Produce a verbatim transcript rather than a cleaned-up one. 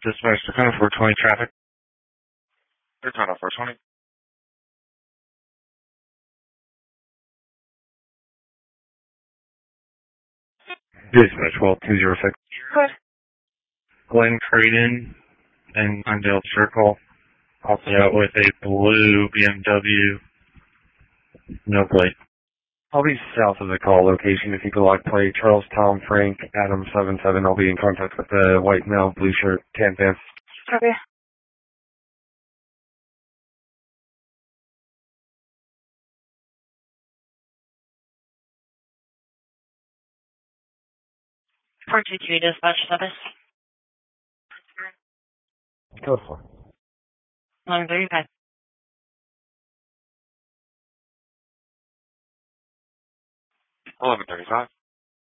Dispatch to kind of four twenty traffic. They're kind of four twenty. Dispatch twelve two zero six. Good. Glenn Creighton and Glendale Circle. Also out with a blue B M W. No plate. I'll be south of the call location. If you could like play Charles Tom Frank Adam seven seven, I'll be in contact with the white male blue shirt tan pants. Okay. four two three dispatch service. Go for it. eleven thirty-five. eleven thirty-five.